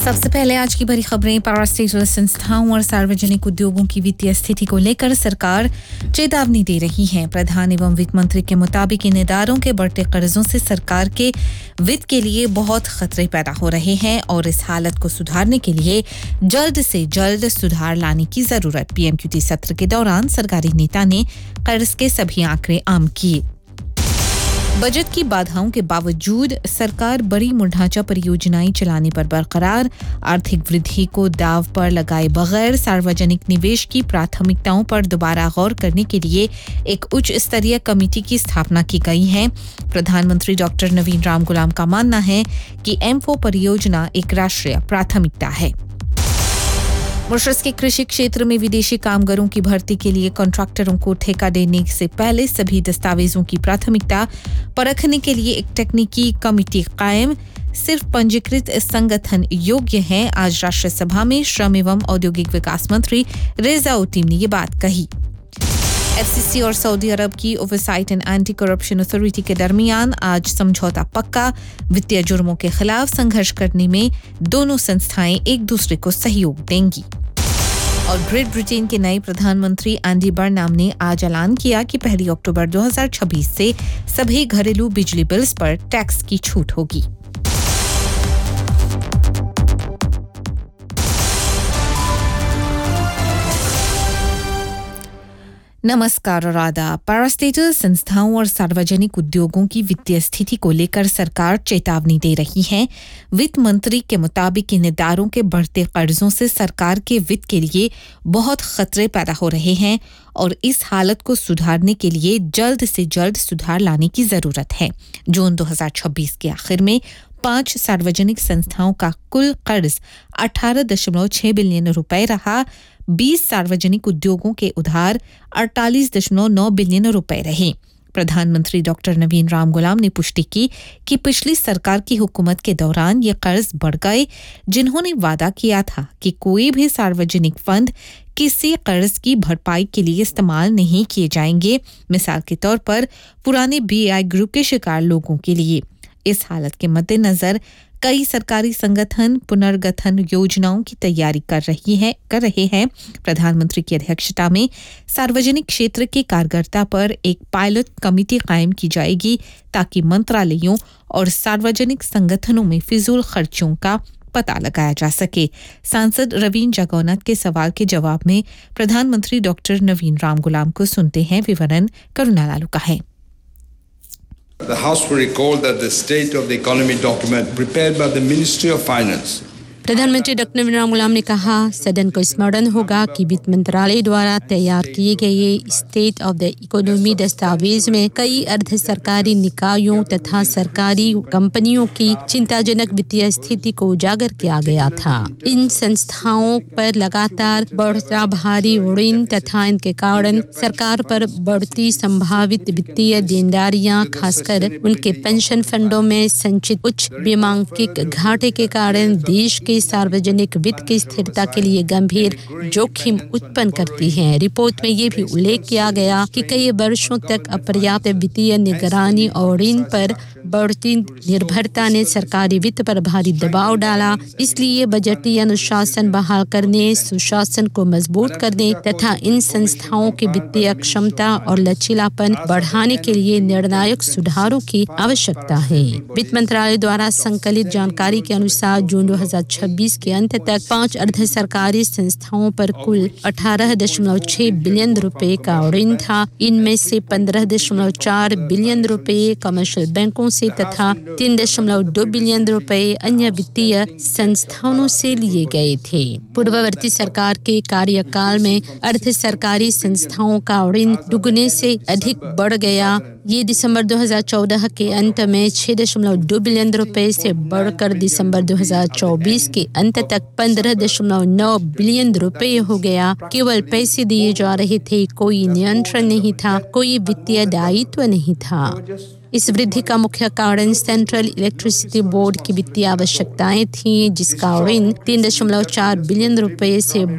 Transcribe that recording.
सबसे पहले आज की बड़ी खबरें। पैरास्टेटल संस्थाओं और सार्वजनिक उद्योगों की वित्तीय स्थिति को लेकर सरकार चेतावनी दे रही है। प्रधान एवं वित्त मंत्री के मुताबिक इन इदारों के बढ़ते कर्जों से सरकार के वित्त के लिए बहुत खतरे पैदा हो रहे हैं और इस हालत को सुधारने के लिए जल्द से जल्द सुधार लाने की जरूरत। पीएमक्यूटी सत्र के दौरान सरकारी नेता ने कर्ज के सभी आंकड़े आम किए। बजट की बाधाओं के बावजूद सरकार बड़ी ढांचा परियोजनाएं चलाने पर बरकरार। आर्थिक वृद्धि को दांव पर लगाए बगैर सार्वजनिक निवेश की प्राथमिकताओं पर दोबारा गौर करने के लिए एक उच्च स्तरीय कमेटी की स्थापना की गई है। प्रधानमंत्री डॉक्टर नवीन राम गुलाम का मानना है कि M4 परियोजना एक राष्ट्रीय प्राथमिकता है। मॉरिशस के कृषि क्षेत्र में विदेशी कामगारों की भर्ती के लिए कॉन्ट्रैक्टरों को ठेका देने से पहले सभी दस्तावेजों की प्राथमिकता परखने के लिए एक तकनीकी कमेटी कायम। सिर्फ पंजीकृत संगठन योग्य हैं। आज राष्ट्रीय सभा में श्रम एवं औद्योगिक विकास मंत्री रेजा उतीम ने ये बात कही। FCC और सऊदी अरब की oversight and anti corruption authority के दरमियान आज समझौता पक्का। वित्तीय जुर्मों के खिलाफ संघर्ष करने में दोनों संस्थाएं एक दूसरे को सहयोग देंगी। और ग्रेट ब्रिटेन के नए प्रधानमंत्री एंडी बर्नम ने आज ऐलान किया कि 1 अक्टूबर 2026 से सभी घरेलू बिजली बिल्स पर टैक्स की छूट होगी। नमस्कार और आदाब। पैरास्टेटल संस्थाओं और सार्वजनिक उद्योगों की वित्तीय स्थिति को लेकर सरकार चेतावनी दे रही है। वित्त मंत्री के मुताबिक इन इदारों के बढ़ते कर्जों से सरकार के वित्त के लिए बहुत खतरे पैदा हो रहे हैं और इस हालत को सुधारने के लिए जल्द से जल्द सुधार लाने की जरूरत है। जून 2026 के आखिर में 5 सार्वजनिक संस्थाओं का कुल कर्ज 18.6 बिलियन रुपए रहा। 20 सार्वजनिक उद्योगों के उधार 48.9 बिलियन रुपए रहे। प्रधानमंत्री डॉक्टर नवीन राम गुलाम ने पुष्टि की कि पिछली सरकार की हुकूमत के दौरान ये कर्ज बढ़ गए, जिन्होंने वादा किया था कि कोई भी सार्वजनिक फंड किसी कर्ज की भरपाई के लिए इस्तेमाल नहीं किए जाएंगे। मिसाल के तौर पर पुराने BI ग्रुप के शिकार लोगों के लिए। इस हालत के मद्देनजर कई सरकारी संगठन पुनर्गठन योजनाओं की तैयारी कर रहे हैं। प्रधानमंत्री की अध्यक्षता में सार्वजनिक क्षेत्र के कार्यकर्ता पर एक पायलट कमेटी कायम की जाएगी ताकि मंत्रालयों और सार्वजनिक संगठनों में फिजूल खर्चों का पता लगाया जा सके। सांसद रवीन जागौनत के सवाल के जवाब में प्रधानमंत्री डॉक्टर नवीन राम गुलाम को सुनते हैं। विवरण करुणा लालू का है। The House will recall that the State of the Economy document prepared by the Ministry of Finance प्रधानमंत्री डॉक्टर नवीन राम गुलाम ने कहा, सदन को स्मरण होगा कि वित्त मंत्रालय द्वारा तैयार किए गए स्टेट ऑफ द इकोनॉमी दस्तावेज में कई अर्ध सरकारी निकायों तथा सरकारी कंपनियों की चिंताजनक वित्तीय स्थिति को उजागर किया गया था। इन संस्थाओं पर लगातार बढ़ता भारी ऋण तथा इनके कारण सरकार पर बढ़ती संभावित वित्तीय देनदारियां, खासकर उनके पेंशन फंडों में संचित उच्च वैमानिक घाटे के कारण देश के सार्वजनिक वित्त की स्थिरता के लिए गंभीर जोखिम उत्पन्न करती हैं। रिपोर्ट में ये भी उल्लेख किया गया कि कई वर्षों तक अपर्याप्त वित्तीय निगरानी और ऋण पर बढ़ती निर्भरता ने सरकारी वित्त पर भारी दबाव डाला। इसलिए बजटीय अनुशासन बहाल करने, सुशासन को मजबूत करने तथा इन संस्थाओं की वित्तीय क्षमता और लचीलापन बढ़ाने के लिए निर्णायक सुधारों की आवश्यकता है। वित्त मंत्रालय द्वारा संकलित जानकारी के अनुसार जून 2026 के अंत तक 5 अर्ध सरकारी संस्थाओं पर कुल 18.6 बिलियन रुपए का ऋण था। इनमें से 15.4 बिलियन रुपए कमर्शियल बैंकों से तथा 3.2 बिलियन रुपए अन्य वित्तीय संस्थानों से लिए गए थे। पूर्ववर्ती सरकार के कार्यकाल में अर्ध सरकारी संस्थाओं का ऋण दुगने से अधिक बढ़ गया। ये दिसंबर 2014 के अंत में 6.2 बिलियन रुपए से बढ़कर दिसंबर 2024 के अंत तक 15.9 बिलियन रुपए हो गया। केवल पैसे दिए जा रहे थे, कोई नियंत्रण नहीं था, कोई वित्तीय दायित्व नहीं था। इस वृद्धि का मुख्य कारण सेंट्रल इलेक्ट्रिसिटी बोर्ड की वित्तीय आवश्यकताएं थीं, जिसका ऋण 3.4 बिलियन रुपए से